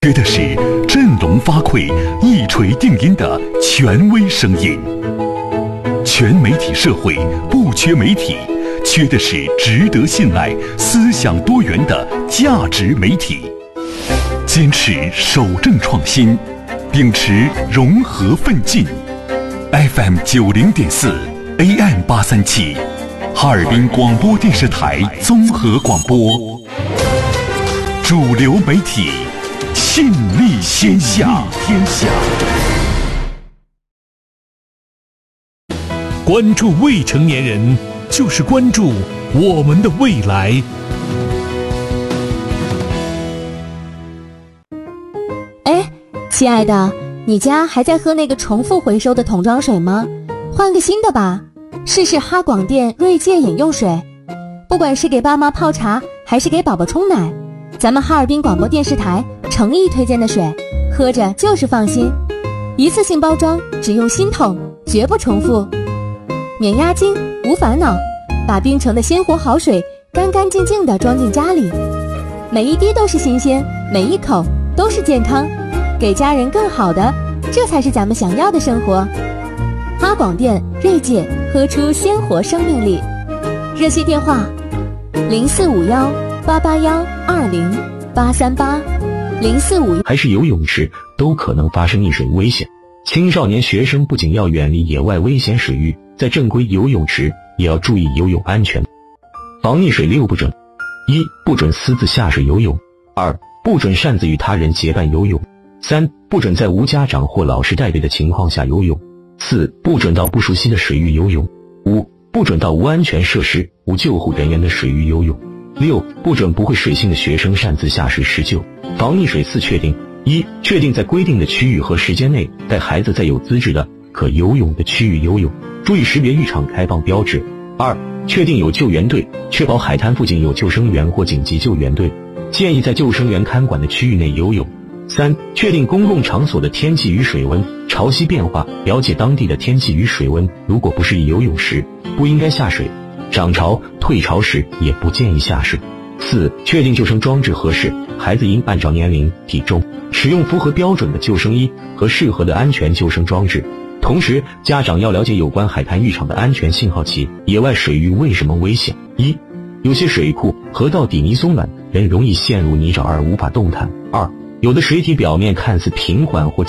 缺的是振聋发聩、一锤定音的权威声音。全媒体社会不缺媒体，缺的是值得信赖、思想多元的价值媒体。坚持守正创新，秉持融合奋进。FM 90.4 AM 837，哈尔滨广播电视台综合广播，主流媒体，信力天下。 关注未成年人，就是关注我们的未来。 哎，亲爱的，你家还在喝那个重复回收的桶装水吗？换个新的吧，试试哈广电锐界饮用水。不管是给爸妈泡茶，还是给宝宝冲奶，咱们哈尔滨广播电视台诚意推荐的水，喝着就是放心。一次性包装，只用新桶，绝不重复。免押金，无烦恼，把冰城的鲜活好水干干净净地装进家里，每一滴都是新鲜，每一口都是健康，给家人更好的，这才是咱们想要的生活。哈广电锐界，喝出鲜活生命力。热线电话0451881208380451。 还是游泳池都可能发生溺水危险。青少年学生不仅要远离野外危险水域，在正规游泳池也要注意游泳安全。防溺水6不准： 1. 不准私自下水游泳； 2. 不准擅自与他人结伴游泳； 3. 不准在无家长或老师带队的情况下游泳； 4. 不准到不熟悉的水域游泳； 5. 不准到无安全设施、无救护人员的水域游泳； 6. 不准不会水性的学生擅自下水施救。防溺水4确定： 1. 确定在规定的区域和时间内带孩子在有资质的可游泳的区域游泳，注意识别浴场开放标志。2. 确定有救援队，确保海滩附近有救生员或紧急救援队，建议在救生员看管的区域内游泳。3. 确定公共场所的天气与水温，潮汐变化，了解当地的天气与水温，如果不适宜游泳时，不应该下水，涨潮、退潮时也不建议下水。4. 确定救生装置合适，孩子应按照年龄、体重，使用符合标准的救生衣和适合的安全救生装置。同时，家长要了解有关海滩浴场的安全信号器。野外水域为什么危险？1. 有些水库、河道底泥松软，人容易陷入泥沼而无法动弹。2. 有的水体表面看似平缓或